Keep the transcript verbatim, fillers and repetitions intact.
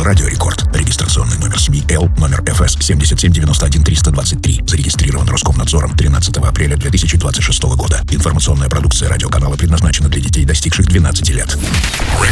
Радио Рекорд. Регистрационный номер СМИ Л, номер эф эс семь семь девять один три двадцать три. Зарегистрирован Роскомнадзором тринадцатого апреля две тысячи двадцать шестого года. Информационная продукция радиоканала предназначена для детей, достигших двенадцати лет.